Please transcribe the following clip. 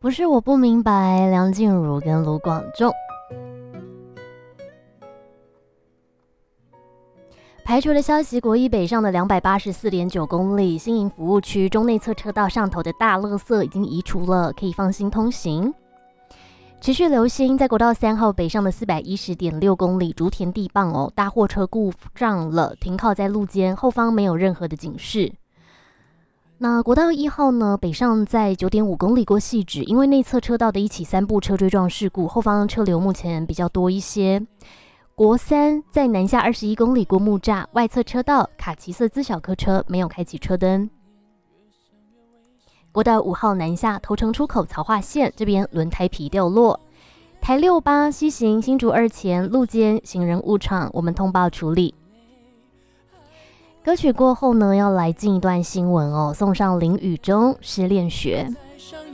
不是我不明白，梁静茹跟卢广仲。排除的消息，国一北上的284.9公里新营服务区中内侧车道上头的大垃圾已经移除了，可以放心通行。持续留心，在国道3号北上的410.6公里竹田地磅大货车故障了，停靠在路肩，后方没有任何的警示。那国道1号呢，北上在9.5公里过汐止，因为内侧车道的一起3部车追撞事故，后方车流目前比较多一些。国3在南下21公里过木栅，外侧车道卡其色自小客车没有开启车灯。国道5号南下头城出口曹化线这边轮胎皮掉落。台68西行新竹2前路肩行人误闯，我们通报处理。歌曲过后呢，要来进一段新闻送上林宇中失恋学。